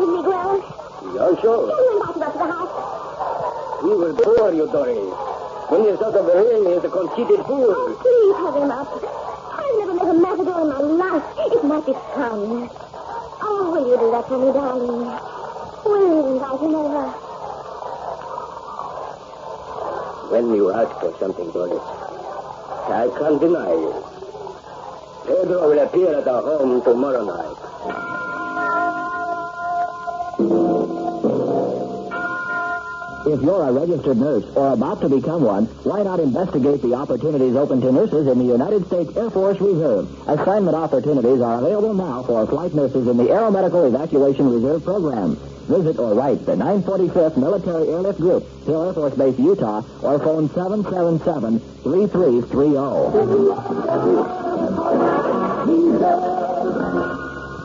him, Miguel. You're sure? He went back to us to the house. He will bore you, Doris. When he's out of the ring, he's a conceited fool. Oh, please have him up. I've never met a matador in my life. It might be fun. Oh, will you do that for me, darling? Will you invite him over? When you ask for something, Doris, I can't deny you. Pedro will appear at our home tomorrow night. If you're a registered nurse or about to become one, why not investigate the opportunities open to nurses in the United States Air Force Reserve? Assignment opportunities are available now for flight nurses in the Aeromedical Evacuation Reserve Program. Visit or write the 945th Military Airlift Group, Hill Air Force Base, Utah, or phone 777-3330.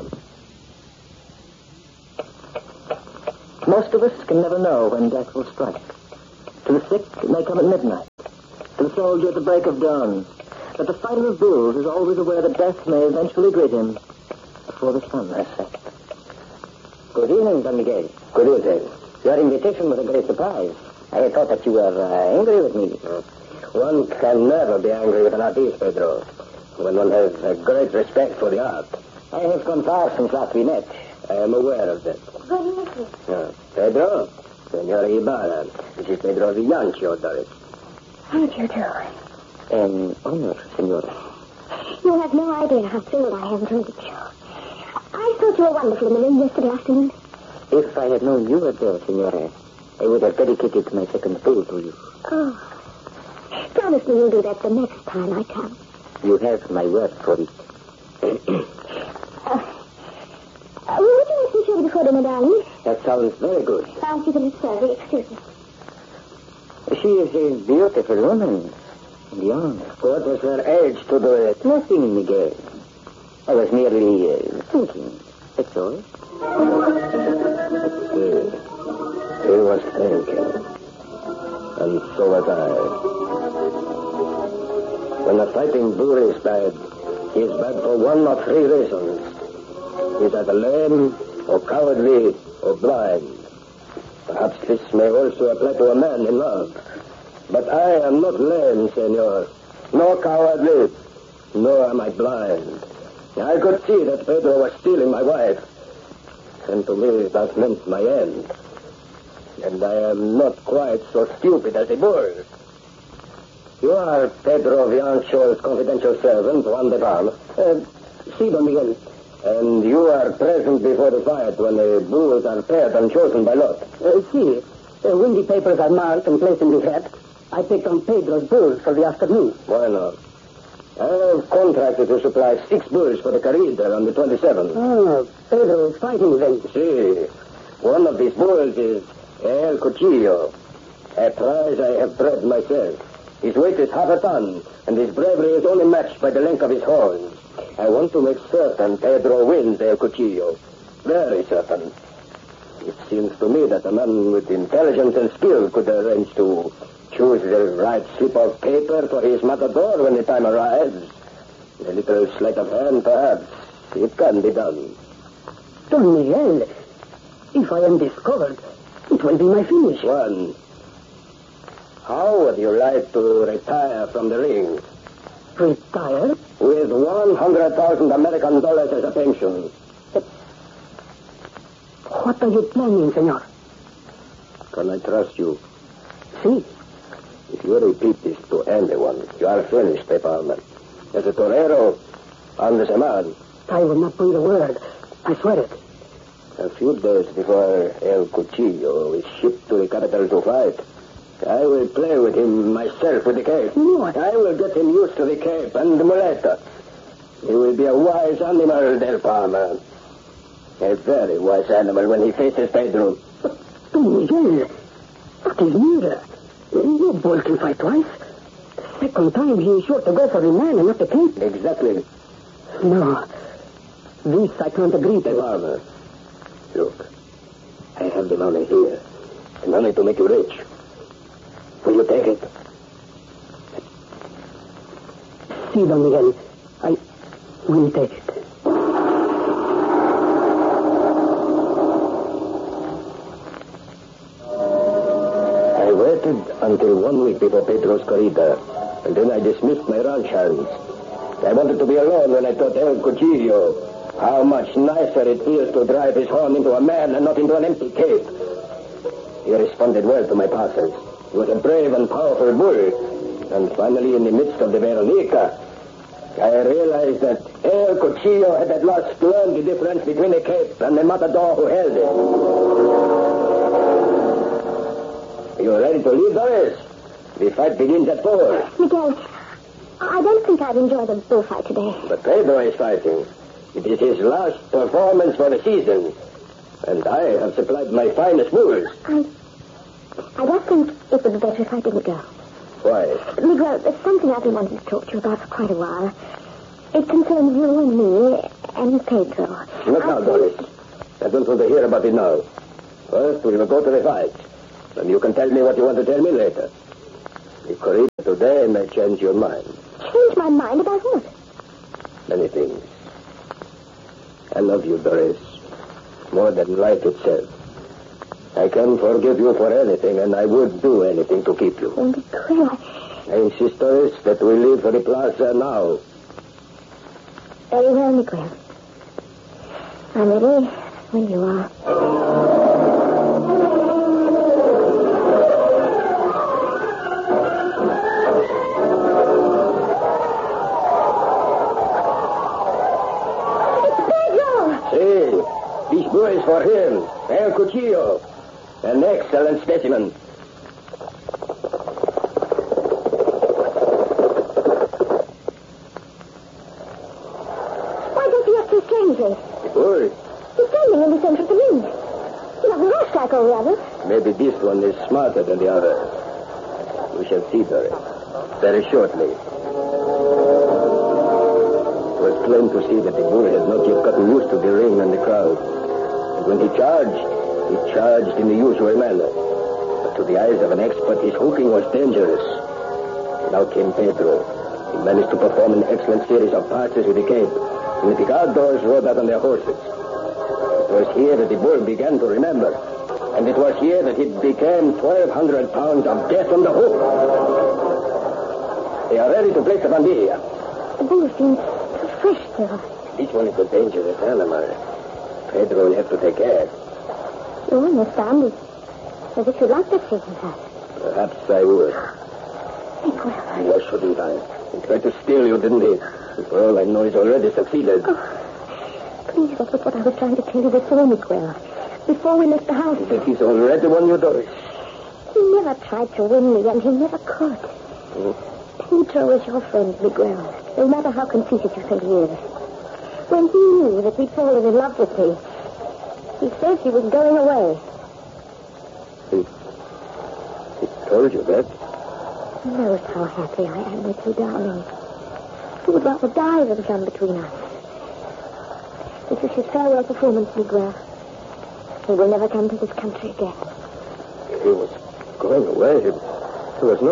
Most of us can never know when death will strike. To the sick, it may come at midnight. To the soldier, at the break of dawn. But the fighter of bulls is always aware that death may eventually greet him before the sun has set. Good evening, Don Miguel. Good evening. Your invitation was a great surprise. I had thought that you were angry with me. One can never be angry with an artist, Pedro, when one has a great respect for the art. I have gone far since last we met. I am aware of that. Good evening. Pedro, Senora Ibarra. This is Pedro Villancho, Doris. How do you do? An honor, Senora. You have no idea how thrilled I am to meet you. I thought you were wonderful in the room yesterday afternoon. If I had known you were there, Senora, I would have dedicated my second bull to you. Oh. Promise me you'll do that the next time I come. You have my word for it. Would you like to show before dinner, darling? That sounds very good. Thank you for the service. Excuse me. She is a beautiful woman. Young. What was her age to do it? Nothing, Miguel. I was merely thinking. That's all. He was thinking. And so was I. When a fighting bull is bad, he is bad for one of three reasons. He's either lame, or cowardly, or blind. Perhaps this may also apply to a man in love. But I am not lame, senor. Nor cowardly, nor am I blind. I could see that Pedro was stealing my wife. And to me, that meant my end. And I am not quite so stupid as a bull. You are Pedro Villancho's confidential servant, Juan de Palma. Si, Don Miguel. And you are present before the fight when the bulls are paired and chosen by lot. See, when the papers are marked and placed in the hat, I picked on Pedro's bulls for the afternoon. Bueno. I have contracted to supply 6 bulls for the corrida on the 27th. Oh, Pedro is fighting then. See, one of these bulls is El Cuchillo, a prize I have bred myself. His weight is half a ton, and his bravery is only matched by the length of his horns. I want to make certain Pedro wins El Cuchillo. Very certain. It seems to me that a man with intelligence and skill could arrange to choose the right slip of paper for his matador when the time arrives. A little sleight of hand, perhaps. It can be done. Don Miguel, if I am discovered, it will be my finish. Juan, how would you like to retire from the ring? Retire? With 100,000 American dollars as a pension. What are you planning, senor? Can I trust you? See? If you repeat this to anyone, you are finished, De Palma. As a torero, and as a man. I will not breathe a word. I swear it. A few days before El Cuchillo is shipped to the capital to fight, I will play with him myself with the cape. What? I will get him used to the cape and the muleta. He will be a wise animal, Del Palma. A very wise animal when he faces Pedro. Don Miguel, what is murder? No bull can fight twice. Second time, he is sure to go for the man and not the cape. Exactly. No. This I can't agree De to. Palma, look. I have the money here. The money to make you rich. Will you take it? See, Don Miguel, I will take it. rested until 1 week before Pedro's corrida, and then I dismissed my ranch hands. I wanted to be alone when I taught El Cuchillo how much nicer it is to drive his horn into a man and not into an empty cape. He responded well to my passes. He was a brave and powerful bull. And finally, in the midst of the Veronica, I realized that El Cuchillo had at last learned the difference between a cape and the matador who held it. Are you ready to leave, Doris? The fight begins at 4. Miguel, I don't think I've enjoyed a bullfight today. But Pedro is fighting. It is his last performance for the season. And I have supplied my finest bulls. I just think it would be better if I didn't go. Why? Miguel, there's something I've been wanting to talk to you about for quite a while. It concerns you and me and Pedro. Look now, Doris. I don't want to hear about it now. First, we will go to the fight. And you can tell me what you want to tell me later. The corrida today may change your mind. Change my mind about what? Many things. I love you, Doris. More than life itself. I can forgive you for anything, and I would do anything to keep you. Oh, Miguel, I insist, Doris, that we leave for the plaza now. Very well, Miguel. I'm ready when you are. This bull is for him, El Cuchillo, an excellent specimen. Why does he act so strangely? The bull? He's standing in the center of the ring. He doesn't rush like all the others. Maybe this one is smarter than the other. We shall see, Doris, very shortly. It was plain to see that the bull had not yet gotten used to the ring and the crowd. When he charged in the usual manner. But to the eyes of an expert, his hooking was dangerous. Now came Pedro. He managed to perform an excellent series of passes with the cape. And the picadors rode out on their horses. It was here that the bull began to remember. And it was here that it became 1,200 pounds of death on the hook. They are ready to place the bandilla. The bull seems so fresh still. Each one is a dangerous animal. Pedro will have to take care. You understand. As if you'd like to see him that. Perhaps I would. Miguel. Why shouldn't I? He tried to steal you, didn't he? And for all I know, he's already succeeded. Oh, please, that was what I was trying to tell you before, Miguel. Before we left the house. You think he's already won you, Doris? He never tried to win me, and he never could. Pedro is your friend, Miguel. No matter how conceited you think he is. When he knew that he'd fallen in love with me, he said he was going away. He told you that? He knows how happy I am with you, darling. He would rather die than come between us. This is his farewell performance, Miguel. He will never come to this country again. He was going away. There was no...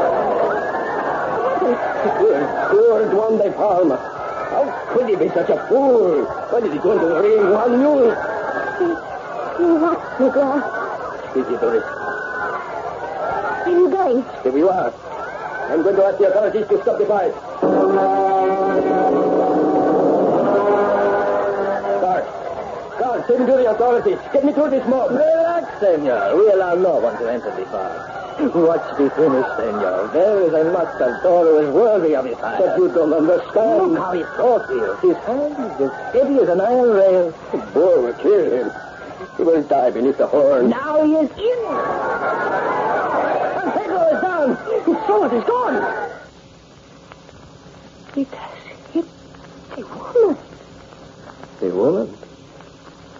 Poor Juan de Palma. How could he be such a fool? Why did he go into the ring? One knew. What, Miguel? Easy, Doris. Where are you going? Here you are. I'm going to ask the authorities to stop the fight. Guard, send me to the authorities. Get me through this mob. Relax, senor. We allow no one to enter the park. Watch the finish, senor. There is a matador who is worthy of his hire. But you don't understand. Look how his throat feels. His hand is as steady as an iron rail. The bull will kill him. He will die beneath the horn. Now he is in. And Pedro is down. His sword is gone. It has hit the woman. The woman?